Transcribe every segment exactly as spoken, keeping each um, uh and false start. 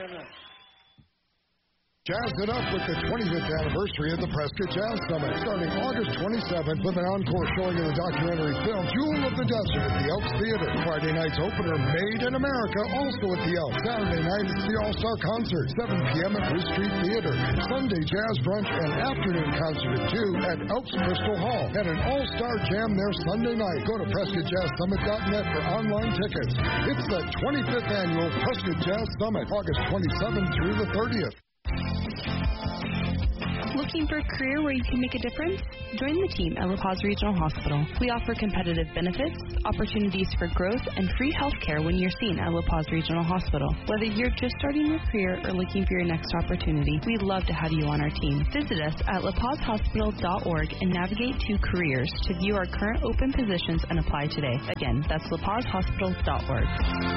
Jazz it up with the twenty-fifth anniversary of the Prescott Jazz Summit, starting August twenty-seventh with an encore showing of the documentary film Jewel of the Desert at the Elks Theater. Friday night's opener, Made in America, also at the Elks. Saturday night, it's the All-Star Concert, seven p.m. at Bruce Street Theater. Sunday, Jazz Brunch and afternoon concert at two at Elks Crystal Hall. And an All-Star Jam there Sunday night. Go to Prescott Jazz Summit dot net for online tickets. It's the twenty-fifth annual Prescott Jazz Summit, August twenty-seventh through the thirtieth. Looking for a career where you can make a difference? Join the team at La Paz Regional Hospital. We offer competitive benefits, opportunities for growth, and free health care when you're seen at La Paz Regional Hospital. Whether you're just starting your career or looking for your next opportunity, we'd love to have you on our team. Visit us at la paz hospital dot org and navigate to Careers to view our current open positions and apply today. Again, that's la paz hospital dot org.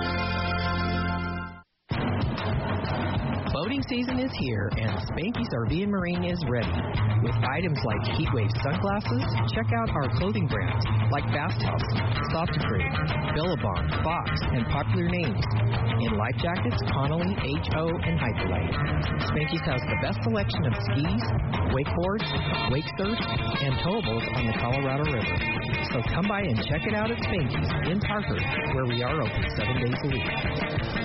Boating season is here, and Spanky's R V and Marine is ready. With items like Heatwave sunglasses, check out our clothing brands like Bass House, Softagrade, Billabong, Fox, and popular names. In life jackets, Connolly, H O, and Hyperlite. Spanky's has the best selection of skis, wakeboards, wake surf, and towables on the Colorado River. So come by and check it out at Spanky's in Parker, where we are open seven days a week.